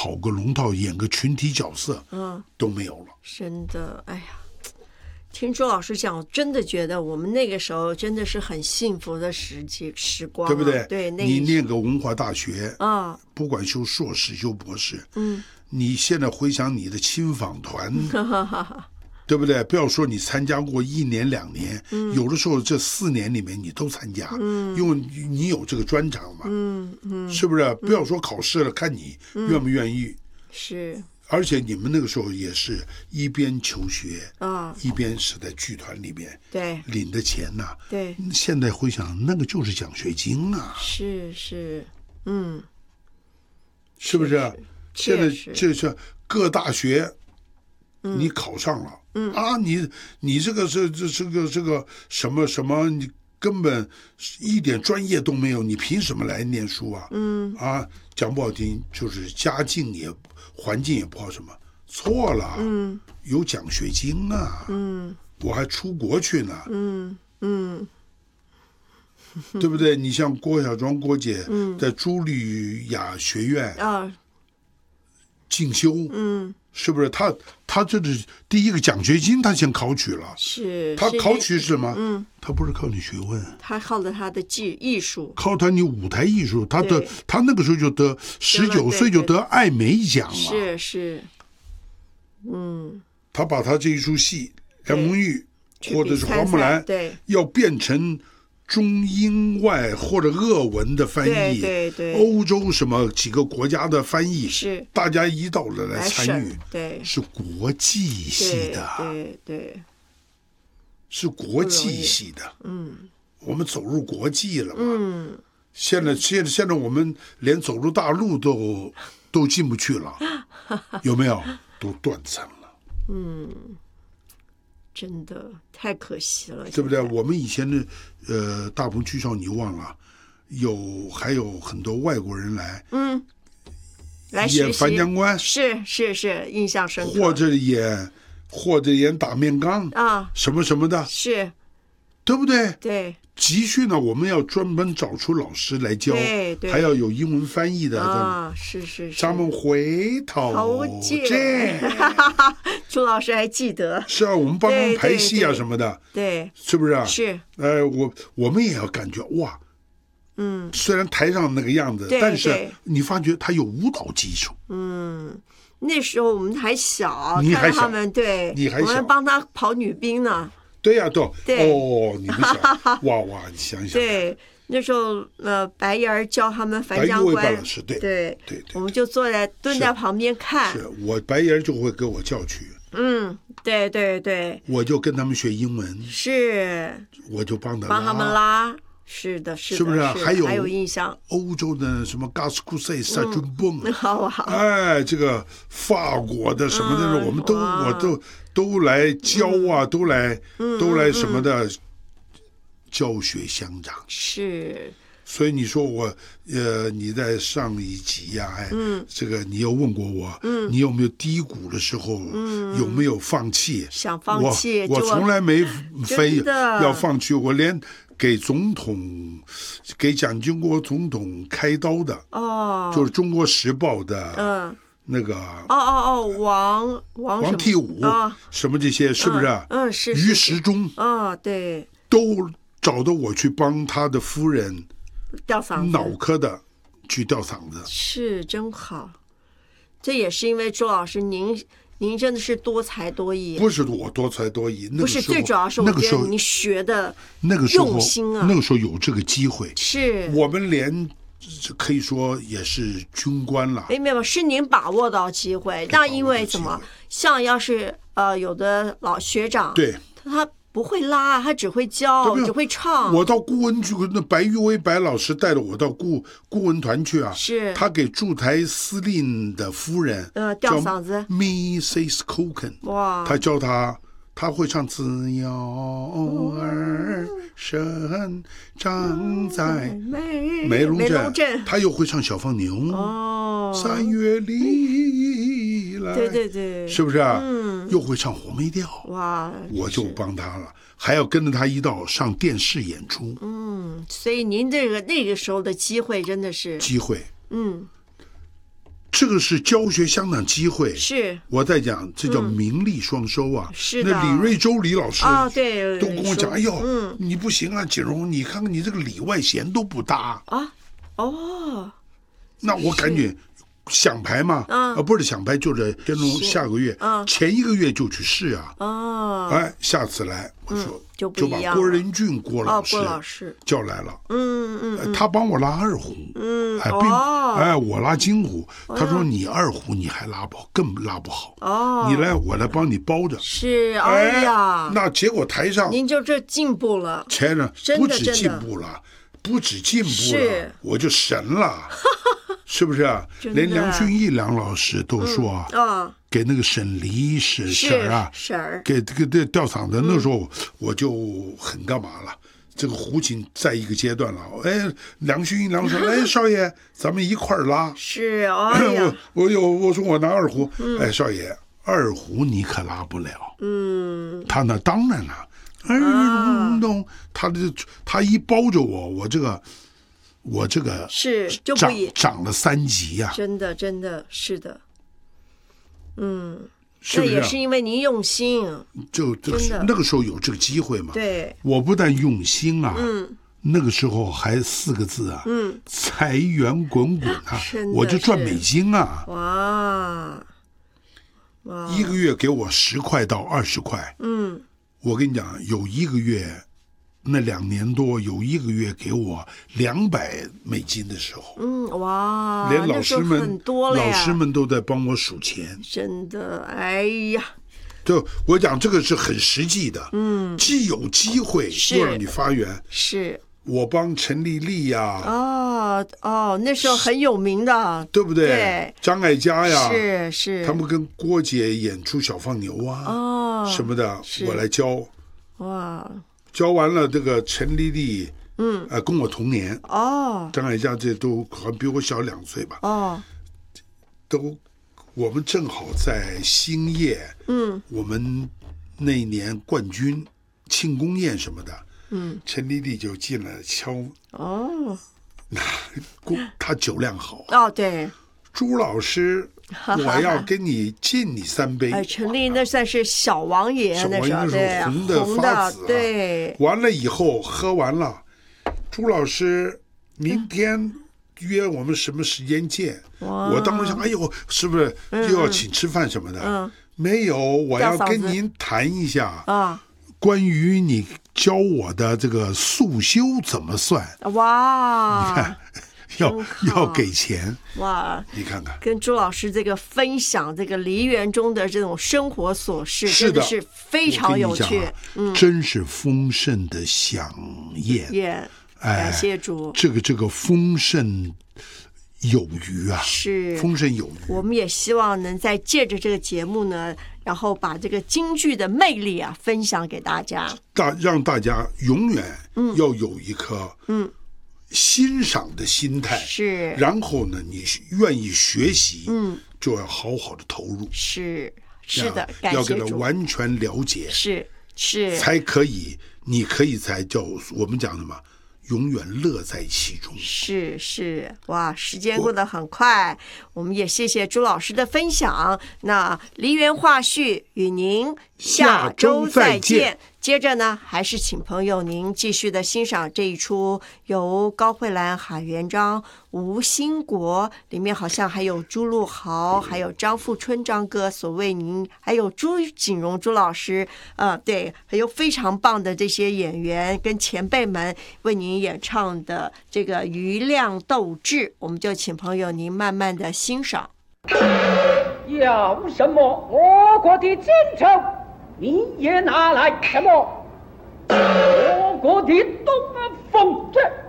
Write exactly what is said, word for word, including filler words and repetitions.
跑个龙套，演个群体角色， 嗯， 都没有了。 真的，哎呀。听周老师讲，我真的觉得我们那个时候真的是很幸福的时节时光、啊， 对不对？ 对，那你念个文化大学啊， 不管修硕士、修博士， 嗯， 你现在回想你的亲访团，对不对？不要说你参加过一年两年，嗯、有的时候这四年里面你都参加，嗯、因为你有这个专长嘛， 嗯嗯， 是不是？不要说考试了，看你愿不愿意。 是。 而且你们那个时候也是一边求学啊， 一边是在剧团里边对领的钱呐、啊。 对， 现在回想，那个就是奖学金啊。 是是，嗯， 是不是？现在这是各大学，你考上了， 嗯啊，你你这个是这这个这个什么什么，你根本一点专业都没有，你凭什么来念书啊？ 嗯啊，讲不好听，就是家境也。环境也不好，什么错了？ 嗯， 有奖学金啊， 嗯， 我还出国去呢， 嗯嗯， 对不对？你像郭小庄郭姐，嗯、在茱莉亚学院啊进修， 嗯， 是不是？他他这是第一个奖学金，他先考取了， 是他考取是什么？ 嗯， 他不是靠你学问， 他靠着他的技艺术， 靠他你舞台艺术，他得他那个时候就得十九岁就得艾美奖了， 是是，嗯， 他把他这一出戏《梁红玉》或者是《花木兰》， 对， 要变成中英外或者俄文的翻译， 对对对， 欧洲什么几个国家的翻译， 是大家一道的来参与， 对， 是国际系的， 对 对, 对， 是国际系的， 嗯， 我们走入国际了嘛， 嗯， 现在现在现在我们连走入大陆都都进不去了，有没有？都断层了， 嗯。真的太可惜了， 对不对？我们以前的呃大鹏剧校，你忘了有还有很多外国人来， 嗯，来演樊江关， 是是是，印象深刻， 或者演或者演打面杠啊， 什么什么的， 是， 对不对？ 对。 集训呢，我们要专门找出老师来教， 对对， 还要有英文翻译的啊，是是是。 咱们回头见， 朱老师还记得。 是啊，我们帮他们排戏啊什么的， 对， 是不是啊？ 是。 呃，我我们也要感觉哇，嗯，虽然台上那个样子，但是你发觉他有舞蹈基础。 嗯，那时候我们还小， 你还小， 他们对， 你还小， 我们帮他跑女兵呢。 对呀、啊，都对哦，你们想哇哇，你想想， 对，那时候呃，白燕儿教他们樊江关， 老师对对对对， 我们就坐在蹲在旁边看， 是我白燕就会给我叫去， 嗯，对对对， 我就跟他们学英文， 是， 我就帮他帮他们拉，是的，是的， 是不是？还有还有印象， 欧洲的什么 Gas Crusade 萨军蹦， 好好， 哎，这个法国的什么的，我们都我都。都来教啊，嗯、都来，嗯、都来什么的，嗯、教学相长是。 所以你说我，呃，你在上一集呀、啊，哎，嗯、这个你又问过我，嗯、你有没有低谷的时候，嗯、有没有放弃？ 想放弃， 我我从来没非要放弃，我连给总统，给蒋经国总统开刀的， 哦， 就是《中国时报》的， 嗯。 那个哦哦哦，王王王替武啊，什么这些是不是？ 嗯，是于时中啊，对， 都找到我去帮他的夫人吊嗓子， 脑科的去吊嗓子， 是真好。这也是因为周老师您您真的是多才多艺， 不是我多才多艺， 不是最主要是我觉得您学的那个时候用心啊， 那个时候有这个机会， 是我们连。可以说也是军官了， 没有，是您把握到机会。那因为怎么，像要是呃有的老学长， 对， 他不会拉，他只会教，只会唱。 我到顾问去，那白玉薇白老师带着我到顾顾问团去啊， 是他给驻台司令的夫人呃吊嗓子 ，Missus Coken， 哇， 他教他。他会唱自由儿生长在梅龙镇，他又会唱小放牛哦， 三月里来， 对对对， 是不是啊？ 嗯， 又会唱黄梅调， 哇， 我就帮他了，还要跟着他一道上电视演出。 嗯，所以您这个那个时候的机会真的是机会， 嗯， 这个是教学相当机会。 是， 我在讲，这叫名利双收啊。 嗯、是的。 那李瑞洲李老师啊，对， 都跟我讲，哎呦， 嗯， 你不行啊，锦荣，你看看你这个里外弦都不搭啊。哦， 那我赶紧想排嘛，啊，不是想排，就是先从下个月，前一个月就去试啊。 哦， 哎，下次来，我说就就把郭仁俊郭老师叫来了。 嗯嗯， 他帮我拉二胡。 嗯， 哎，哎，我拉京胡。他说你二胡你还拉不好，更拉不好。哦，你来，我来帮你包着。 是，哎呀， 那结果台上您就这进步了。 台上不止进步了。不止进步了，我就神了，是不是啊？连梁训义梁老师都说啊， 嗯哦、 给那个沈黎婶婶啊， 婶儿给这个这吊嗓子，那时候我就很干嘛了。这个胡琴在一个阶段了，哎，梁训义梁说，哎，少爷，咱们一块儿拉。 是，哎呀， 我我有我说我拿二胡，嗯、哎，少爷，二胡你可拉不了。嗯，他那当然了。哎，咚！他这他一包着我，我这个我这个是就长长了三级呀、啊！ 真的，真的是的，嗯， 是不是、啊？ 这也是因为您用心， 就就是那个时候有这个机会嘛。 对， 我不但用心啊，嗯，那个时候还四个字啊，嗯，财源滚滚啊，我就赚美金啊！ 哇哇，一个月给我十块到二十块，嗯。我跟你讲，有一个月，那两年多，有一个月给我两百美金的时候， 嗯，哇， 连老师们很多了老师们都在帮我数钱， 真的，哎呀， 就我讲这个是很实际的，嗯，既有机会又让你发源， 是。 我帮陈丽丽呀、啊， 哦哦，那时候很有名的， 对不对？ 对， 张艾嘉呀， 是是， 他们跟郭姐演出小放牛啊，哦，什么的，我来教， 哇， 教完了这个陈丽丽，嗯，呃，跟我同年， 哦， 张艾嘉这都好像比我小两岁吧， 哦， 都，我们正好在兴业，嗯，我们那一年冠军庆功宴什么的。嗯，陈丽丽就进来敲哦，那他酒量好哦，对， 朱老师，我要跟你敬你三杯。 哎，陈丽那算是小王爷， 小王爷那时候红的发紫啊， 对。 完了以后喝完了，朱老师明天约我们什么时间见？我当时想，哎呦，是不是又要请吃饭什么的？嗯，没有，我要跟您谈一下啊。关于你教我的这个速修怎么算？ 哇！ 你看，要要给钱哇！ 你看看， 跟朱老师这个分享这个梨园中的这种生活琐事，真的是非常有趣， 啊嗯、真是丰盛的飨宴。 宴，哎，感谢主。 这个这个丰盛有余啊， 是丰盛有余。 我们也希望能再借着这个节目呢。然后把这个京剧的魅力啊分享给大家， 大让大家永远要有一颗嗯欣赏的心态， 是。 然后呢，你愿意学习，嗯，就要好好的投入， 是是的，感谢要给他完全了解， 是是， 才可以，你可以才叫我们讲的嘛。永远乐在其中， 是是，哇，时间过得很快，我们也谢谢朱老师的分享。那梨园话絮与您下周再见。接着呢，还是请朋友您继续的欣赏这一出由高慧兰、海元璋、吴兴国，里面好像还有朱陆豪，还有张富春张哥所为您，还有朱锦荣朱老师，呃，对，还有非常棒的这些演员跟前辈们为您演唱的这个《余亮斗志》，我们就请朋友您慢慢的欣赏。 要什么？我国的奸臣你也拿来什么？我国的东风镇